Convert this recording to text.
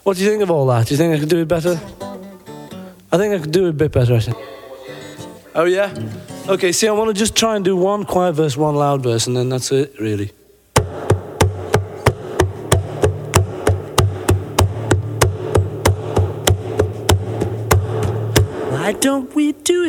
What do you think of all that? Do you think I could do it better? I think I could do it a bit better, I think. Oh, yeah? Okay, see, I want to just try and do one quiet verse, one loud verse, and then that's it, really. Why don't we do it?